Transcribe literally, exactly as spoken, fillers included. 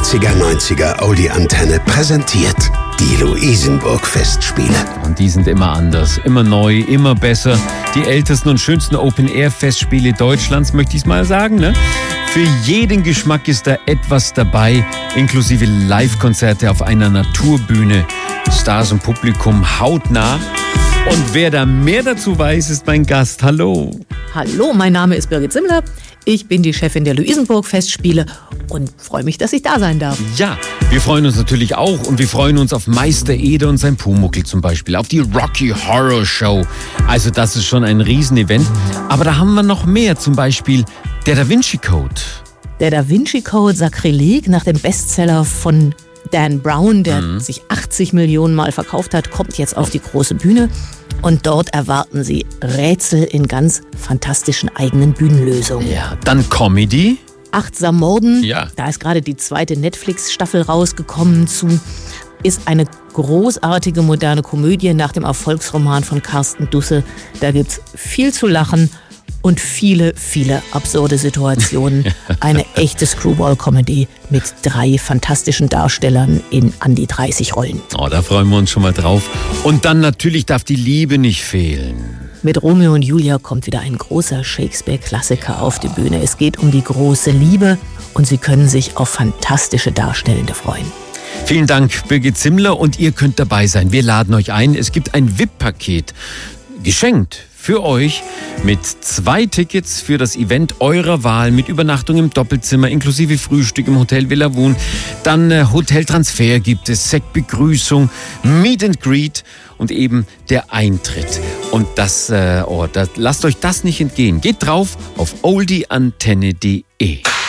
achtziger, neunziger Oldie-Antenne präsentiert die Luisenburg-Festspiele. Und die sind immer anders, immer neu, immer besser. Die ältesten und schönsten Open-Air-Festspiele Deutschlands, möchte ich es mal sagen, ne? Für jeden Geschmack ist da etwas dabei, inklusive Live-Konzerte auf einer Naturbühne. Stars und Publikum hautnah. Und wer da mehr dazu weiß, ist mein Gast. Hallo. Hallo, mein Name ist Birgit Simmler. Ich bin die Chefin der Luisenburg-Festspiele und freue mich, dass ich da sein darf. Ja, wir freuen uns natürlich auch und wir freuen uns auf Meister Eder und sein Pumuckl zum Beispiel, auf die Rocky Horror Show. Also das ist schon ein Riesenevent. Aber da haben wir noch mehr, zum Beispiel der Da Vinci Code. Der Da Vinci Code, Sakrileg, nach dem Bestseller von Dan Brown, der mhm. sich achtzig Millionen Mal verkauft hat, kommt jetzt auf die große Bühne. Und dort erwarten Sie Rätsel in ganz fantastischen eigenen Bühnenlösungen. Ja, dann Comedy. Achtsam Morden, ja. Da ist gerade die zweite Netflix-Staffel rausgekommen zu, ist eine großartige moderne Komödie nach dem Erfolgsroman von Carsten Dusse. Da gibt's viel zu lachen und viele, viele absurde Situationen. Eine echte Screwball-Comedy mit drei fantastischen Darstellern in an die dreißig Rollen. Oh, da freuen wir uns schon mal drauf. Und dann natürlich darf die Liebe nicht fehlen. Mit Romeo und Julia kommt wieder ein großer Shakespeare-Klassiker auf die Bühne. Es geht um die große Liebe und Sie können sich auf fantastische Darstellende freuen. Vielen Dank, Birgit Simmler, und ihr könnt dabei sein. Wir laden euch ein. Es gibt ein V I P-Paket geschenkt für euch mit zwei Tickets für das Event eurer Wahl mit Übernachtung im Doppelzimmer inklusive Frühstück im Hotel Villa Wohn. Dann äh, Hoteltransfer gibt es, Sektbegrüßung, Meet and Greet und eben der Eintritt. Und das, äh, oh, das, lasst euch das nicht entgehen. Geht drauf auf oldie antenne punkt de.